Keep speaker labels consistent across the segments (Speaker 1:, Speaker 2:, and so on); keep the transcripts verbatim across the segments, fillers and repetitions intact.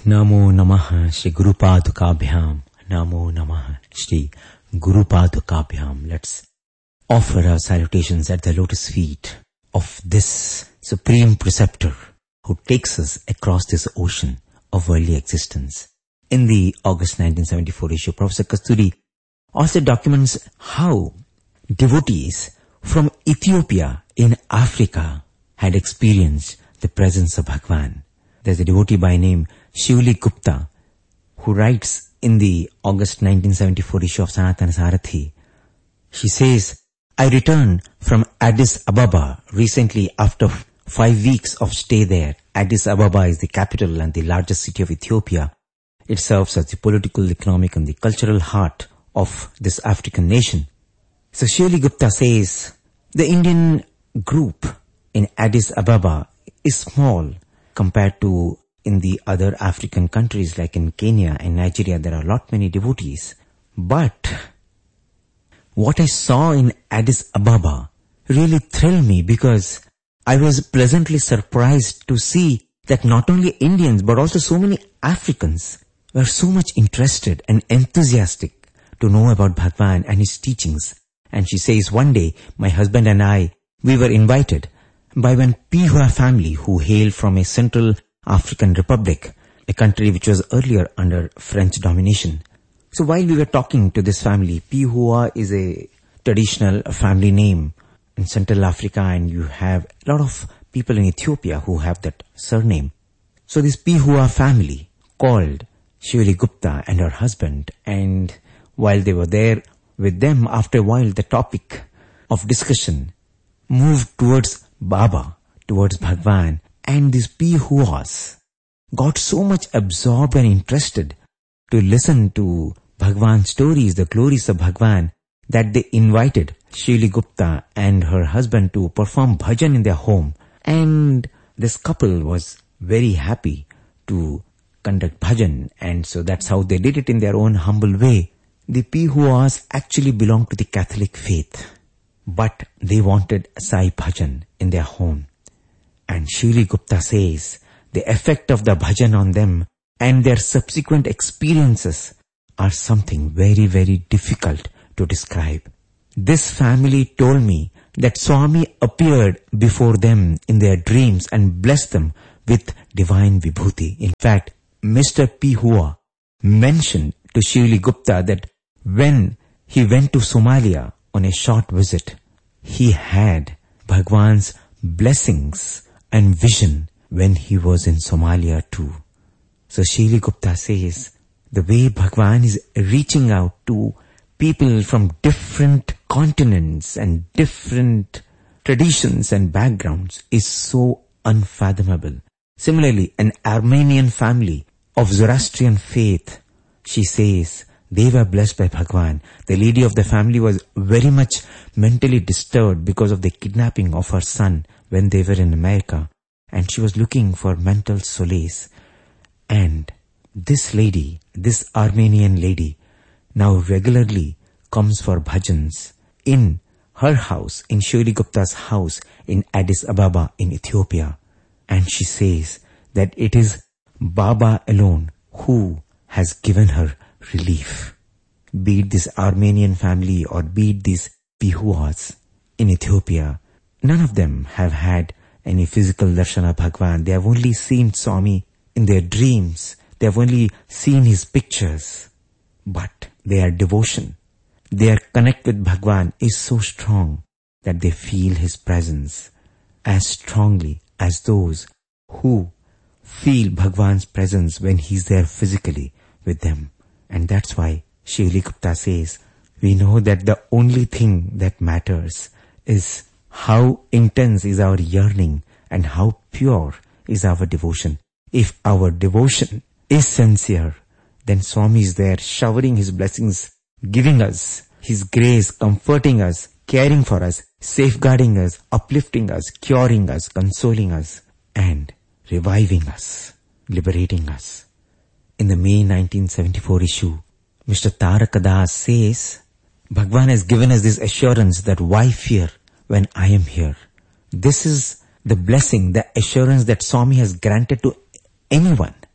Speaker 1: Namo Namaha Shri Guru Padukabhyam. Namo Namaha Shri Guru Padukabhyam. Let's offer our salutations at the lotus feet of this supreme preceptor who takes us across this ocean of worldly existence. In the August nineteen seventy-four issue, Professor Kasturi also documents how devotees from Ethiopia in Africa had experienced the presence of Bhagwan. There's a devotee by name Shivali Gupta who writes in the August nineteen seventy-four issue of Sanatana Sarathi. She says, I returned from Addis Ababa recently after five weeks of stay there. Addis Ababa is the capital and the largest city of Ethiopia. It serves as the political, economic and the cultural heart of this African nation. So Shivali Gupta says, the Indian group in Addis Ababa is small compared to in the other African countries like in Kenya and Nigeria. There are a lot many devotees. But what I saw in Addis Ababa really thrilled me because I was pleasantly surprised to see that not only Indians but also so many Africans were so much interested and enthusiastic to know about Bhagwan and his teachings. And she says, one day my husband and I, we were invited by one Pihua family who hailed from a Central African Republic, a country which was earlier under French domination. So while we were talking to this family, Pihua is a traditional family name in Central Africa, and you have a lot of people in Ethiopia who have that surname. So this Pihua family called Shivali Gupta and her husband, and while they were there with them, after a while the topic of discussion moved towards Baba, towards Bhagwan, and these Pihuas got so much absorbed and interested to listen to Bhagwan's stories, the glories of Bhagwan, that they invited Shivali Gupta and her husband to perform bhajan in their home. And this couple was very happy to conduct bhajan, and so that's how they did it in their own humble way. The Pihuas actually belonged to the Catholic faith, but they wanted Sai bhajan in their home. And Shivali Gupta says the effect of the bhajan on them and their subsequent experiences are something very, very difficult to describe. This family told me that Swami appeared before them in their dreams and blessed them with divine vibhuti. In fact, Mister Pihua mentioned to Shivali Gupta that when he went to Somalia on a short visit, he had Bhagwan's blessings and vision when he was in Somalia too. So Shivali Gupta says, the way Bhagwan is reaching out to people from different continents and different traditions and backgrounds is so unfathomable. Similarly, an Armenian family of Zoroastrian faith, she says, they were blessed by Bhagwan. The lady of the family was very much mentally disturbed because of the kidnapping of her son when they were in America, and she was looking for mental solace. And this lady, this Armenian lady, now regularly comes for bhajans in her house, in Shivali Gupta's house in Addis Ababa in Ethiopia. And she says that it is Baba alone who has given her relief. Be it this Armenian family or be it these Pihuas in Ethiopia, none of them have had any physical darshan of Bhagwan. They have only seen Swami in their dreams. They have only seen his pictures. But their devotion, their connect with Bhagwan is so strong that they feel his presence as strongly as those who feel Bhagwan's presence when he's there physically with them. And that's why Shivali Gupta says, we know that the only thing that matters is how intense is our yearning and how pure is our devotion. If our devotion is sincere, then Swami is there showering his blessings, giving us his grace, comforting us, caring for us, safeguarding us, uplifting us, curing us, consoling us, and reviving us, liberating us. In the May nineteen seventy-four issue, Mister Tarak Das says, Bhagwan has given us this assurance that why fear when I am here? This is the blessing, the assurance that Swami has granted to anyone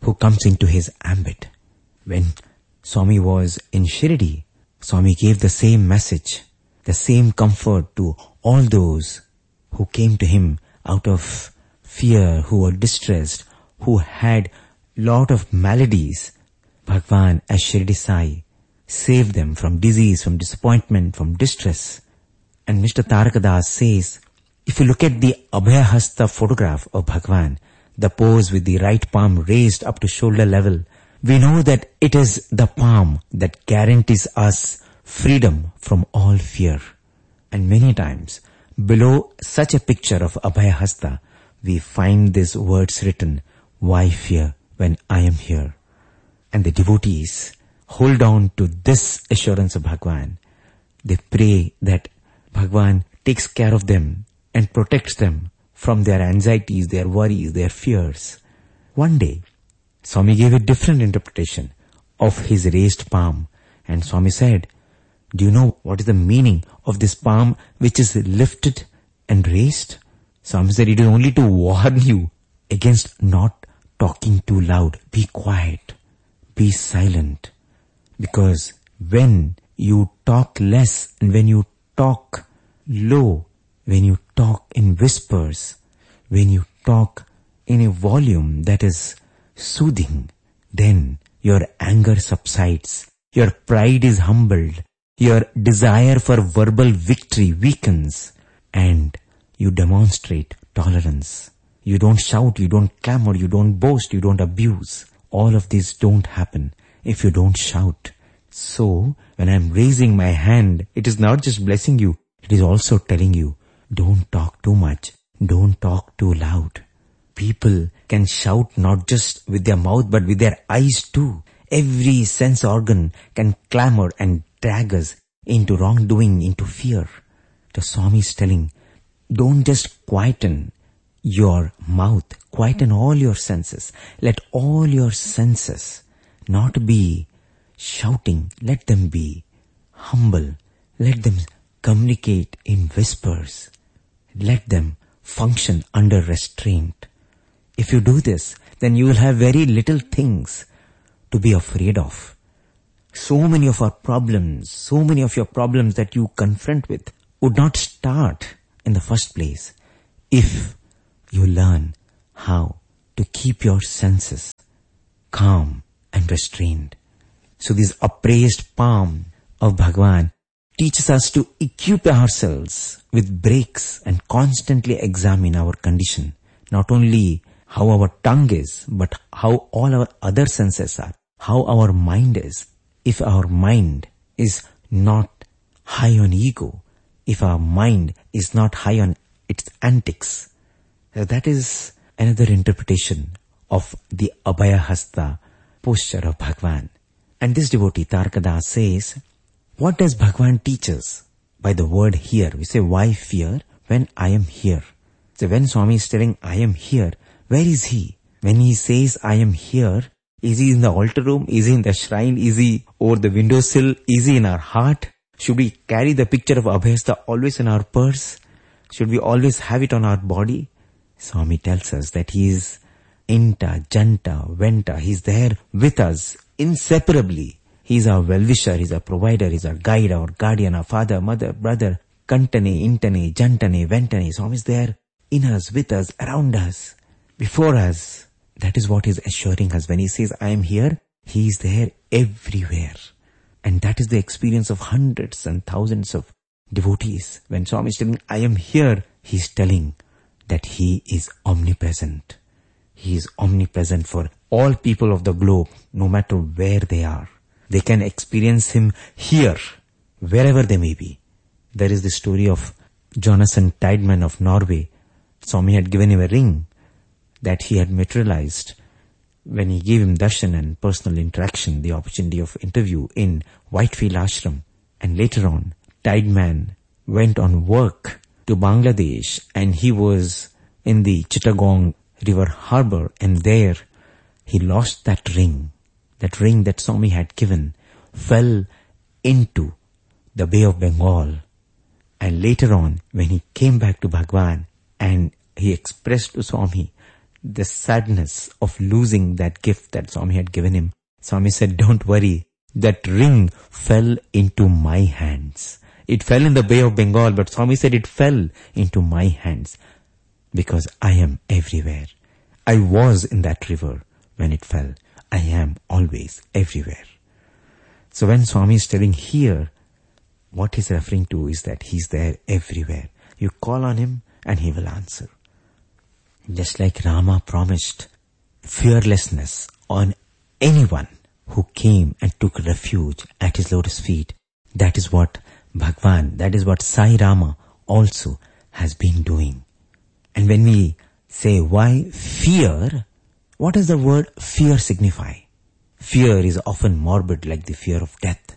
Speaker 1: who comes into his ambit. When Swami was in Shirdi, Swami gave the same message, the same comfort to all those who came to him out of fear, who were distressed, who had lot of maladies. Bhagwan as Shirdi Sai saved them from disease, from disappointment, from distress. And Mister Tarakadas says, if you look at the Abhaya Hasta photograph of Bhagwan, the pose with the right palm raised up to shoulder level, we know that it is the palm that guarantees us freedom from all fear. And many times, below such a picture of Abhaya Hasta, we find these words written, why fear when I am here? And the devotees hold on to this assurance of Bhagwan. They pray that Bhagwan takes care of them and protects them from their anxieties, their worries, their fears. One day, Swami gave a different interpretation of his raised palm, and Swami said, do you know what is the meaning of this palm which is lifted and raised? Swami said, it is only to warn you against not talking too loud. Be quiet. Be silent. Because when you talk less and when you talk low, when you talk in whispers, when you talk in a volume that is soothing, then your anger subsides, your pride is humbled, your desire for verbal victory weakens, and you demonstrate tolerance. You don't shout, you don't clamor, you don't boast, you don't abuse. All of these don't happen if you don't shout. So, when I'm raising my hand, it is not just blessing you, it is also telling you, don't talk too much, don't talk too loud. People can shout not just with their mouth but with their eyes too. Every sense organ can clamor and drag us into wrongdoing, into fear. The Swami is telling, don't just quieten your mouth, quieten all your senses. Let all your senses not be shouting, let them be humble. Let them communicate in whispers. Let them function under restraint. If you do this, then you will have very little things to be afraid of. So many of our problems, so many of your problems that you confront with would not start in the first place if you learn how to keep your senses calm and restrained. So this upraised palm of Bhagwan teaches us to equip ourselves with brakes and constantly examine our condition. Not only how our tongue is, but how all our other senses are, how our mind is. If our mind is not high on ego, if our mind is not high on its antics, that is another interpretation of the Abhaya Hasta posture of Bhagwan. And this devotee, Tarakadas, says, what does Bhagwan teach us by the word here? We say, why fear when I am here? So when Swami is telling, I am here, where is he? When he says, I am here, is he in the altar room? Is he in the shrine? Is he over the windowsill? Is he in our heart? Should we carry the picture of Abhaya Hasta always in our purse? Should we always have it on our body? Swami tells us that he is Inta, Janta, Venta. He is there with us inseparably. He is our well-wisher, he is our provider, he is our guide, our guardian, our father, mother, brother. Kantane, Intane, Jantane, Ventane. Swami is there in us, with us, around us, before us. That is what he is assuring us. When he says, I am here, he is there everywhere. And that is the experience of hundreds and thousands of devotees. When Swami is telling, I am here, he is telling that he is omnipresent. He is omnipresent for all people of the globe, no matter where they are. They can experience him here, wherever they may be. There is the story of Jonathan Tideman of Norway. Swami had given him a ring that he had materialized when he gave him darshan and personal interaction, the opportunity of interview in Whitefield Ashram. And later on, Tideman went on work to Bangladesh and he was in the Chittagong River Harbor, and there he lost that ring. That ring that Swami had given fell into the Bay of Bengal. And later on, when he came back to Bhagwan and he expressed to Swami the sadness of losing that gift that Swami had given him, Swami said, don't worry, that ring fell into my hands. It fell in the Bay of Bengal, but Swami said it fell into my hands because I am everywhere. I was in that river when it fell. I am always everywhere. So when Swami is telling here, what he's referring to is that he's there everywhere. You call on him and he will answer. Just like Rama promised fearlessness on anyone who came and took refuge at his lotus feet, that is what Bhagwan, that is what Sai Rama also has been doing. And when we say why fear, what does the word fear signify? Fear is often morbid, like the fear of death.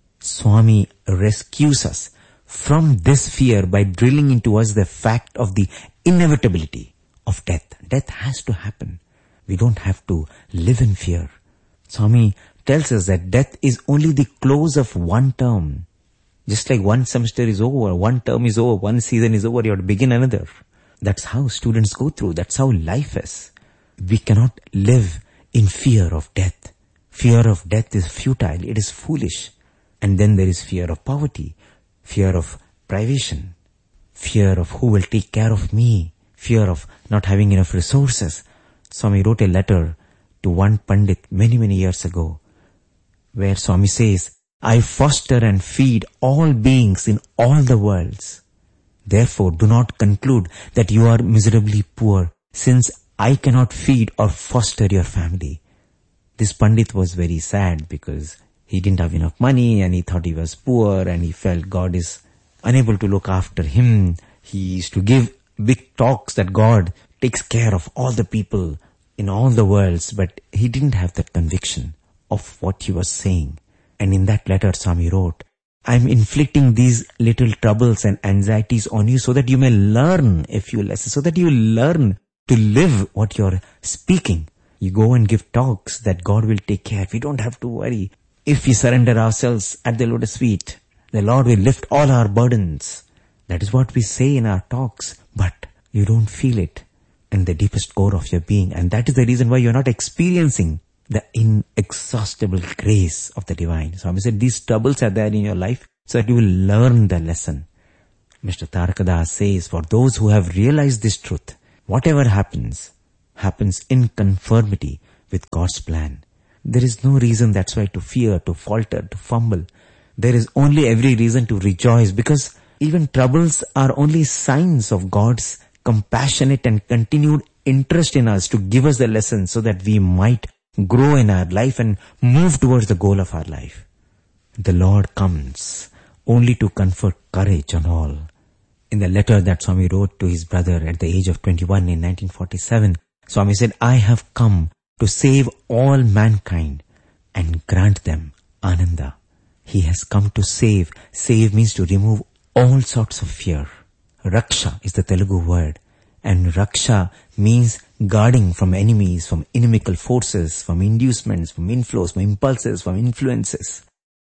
Speaker 1: Swami rescues us from this fear by drilling into us the fact of the inevitability of death. Death has to happen. We don't have to live in fear. Swami tells us that death is only the close of one term. Just like one semester is over, one term is over, one season is over, you have to begin another. That's how students go through. That's how life is. We cannot live in fear of death. Fear of death is futile. It is foolish. And then there is fear of poverty, fear of privation, fear of who will take care of me, fear of not having enough resources. Swami wrote a letter to one Pandit many, many years ago, where Swami says, I foster and feed all beings in all the worlds. Therefore, do not conclude that you are miserably poor, since I cannot feed or foster your family. This Pandit was very sad because he didn't have enough money and he thought he was poor and he felt God is unable to look after him. He used to give big talks that God takes care of all the people in all the worlds, but he didn't have that conviction of what he was saying. And in that letter, Swami wrote, I'm inflicting these little troubles and anxieties on you so that you may learn a few lessons, so that you learn to live what you're speaking. You go and give talks that God will take care. We don't have to worry. If we surrender ourselves at the lotus feet, the Lord will lift all our burdens. That is what we say in our talks, but you don't feel it in the deepest core of your being. And that is the reason why you're not experiencing the inexhaustible grace of the divine. So I said these troubles are there in your life so that you will learn the lesson. Mister Tarakada says, for those who have realized this truth, whatever happens, happens in conformity with God's plan. There is no reason, that's why, to fear, to falter, to fumble. There is only every reason to rejoice, because even troubles are only signs of God's compassionate and continued interest in us to give us the lesson so that we might grow in our life and move towards the goal of our life. The Lord comes only to confer courage on all. In the letter that Swami wrote to his brother at the age of twenty-one in nineteen forty-seven, Swami said, I have come to save all mankind and grant them Ananda. He has come to save. Save means to remove all sorts of fear. Raksha is the Telugu word, and Raksha means guarding from enemies, from inimical forces, from inducements, from inflows, from impulses, from influences.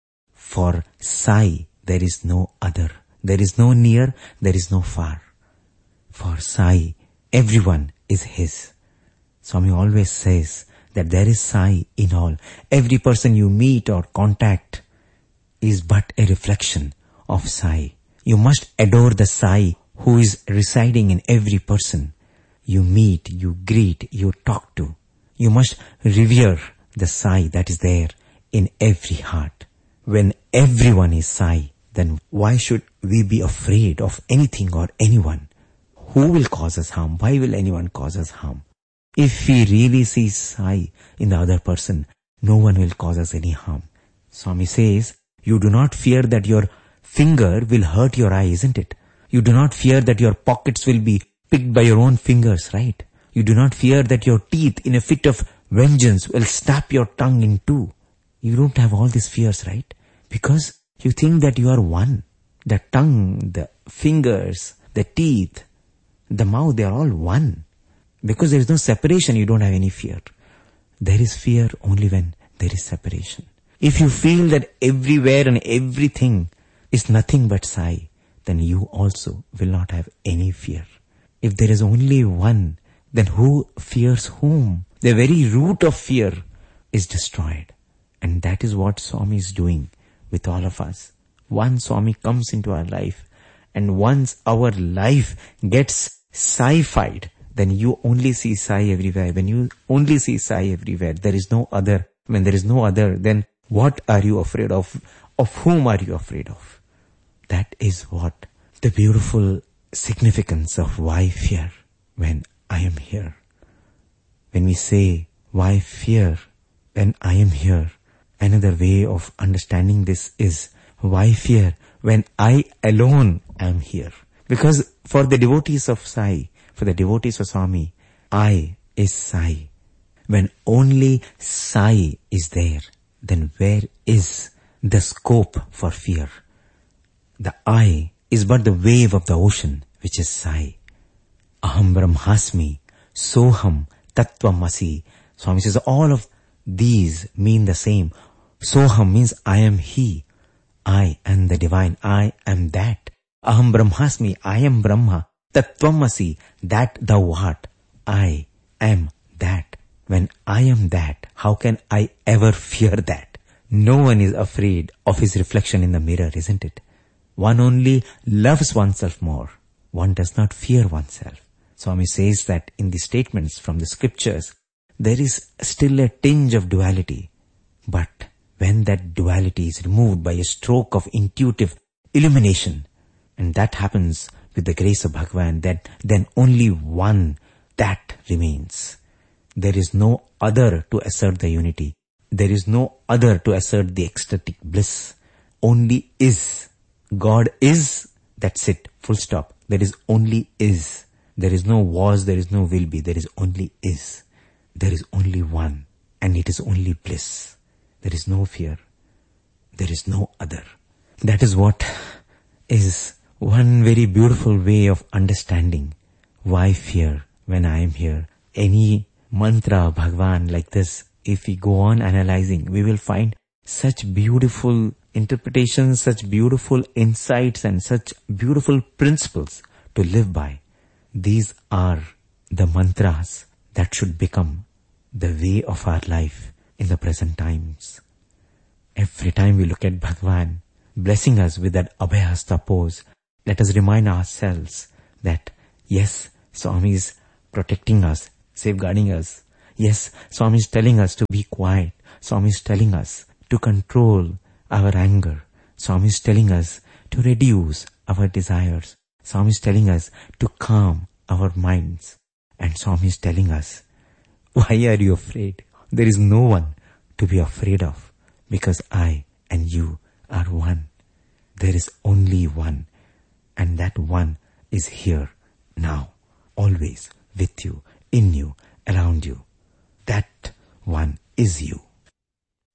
Speaker 1: For Sai, there is no other. There is no near, there is no far. For Sai, everyone is his. Swami always says that there is Sai in all. Every person you meet or contact is but a reflection of Sai. You must adore the Sai who is residing in every person you meet, you greet, you talk to. You must revere the Sai that is there in every heart. When everyone is Sai, then why should we be afraid of anything or anyone? Who will cause us harm? Why will anyone cause us harm? If we really see Sai in the other person, no one will cause us any harm. Swami says, you do not fear that your finger will hurt your eye, isn't it? You do not fear that your pockets will be picked by your own fingers, right? You do not fear that your teeth in a fit of vengeance will snap your tongue in two. You don't have all these fears, right? Because you think that you are one. The tongue, the fingers, the teeth, the mouth, they are all one. Because there is no separation, you don't have any fear. There is fear only when there is separation. If you feel that everywhere and everything is nothing but Sai, then you also will not have any fear. If there is only one, then who fears whom? The very root of fear is destroyed. And that is what Swami is doing with all of us. Once Swami comes into our life, and once our life gets Sai-fied, then you only see Sai everywhere. When you only see Sai everywhere, there is no other. When there is no other, then what are you afraid of? Of whom are you afraid of? That is what the beautiful significance of why fear when I am here. When we say, why fear when I am here? Another way of understanding this is, why fear when I alone am here? Because for the devotees of Sai, for the devotees of Swami, I is Sai. When only Sai is there, then where is the scope for fear? The I is but the wave of the ocean, which is Sai. Aham Brahmasmi, Soham Tattvamasi. Swami says all of these mean the same. Soham means I am He. I am the divine. I am that. Aham Brahmasmi, I am Brahma. Tattvamasi, that thou art. I am that. When I am that, how can I ever fear that? No one is afraid of his reflection in the mirror, isn't it? One only loves oneself more. One does not fear oneself. Swami says that in the statements from the scriptures, there is still a tinge of duality. But when that duality is removed by a stroke of intuitive illumination, and that happens with the grace of Bhagavan, that then only one, that remains. There is no other to assert the unity. There is no other to assert the ecstatic bliss. Only is. God is, that's it, full stop. There is only is. There is no was, there is no will be, there is only is. There is only one, and it is only bliss. There is no fear. There is no other. That is what is one very beautiful way of understanding why fear when I am here. Any mantra, Bhagavan, like this, if we go on analyzing, we will find such beautiful interpretations, such beautiful insights, and such beautiful principles to live by. These are the mantras that should become the way of our life in the present times. Every time we look at Bhagavan blessing us with that Abhayahasta pose, let us remind ourselves that yes, Swami is protecting us, safeguarding us. Yes, Swami is telling us to be quiet. Swami is telling us to control our anger. Swami is telling us to reduce our desires. Swami is telling us to calm our minds. And Swami is telling us, why are you afraid? There is no one to be afraid of, because I and you are one. There is only one, and that one is here, now, always with you, in you, around you. That one is you.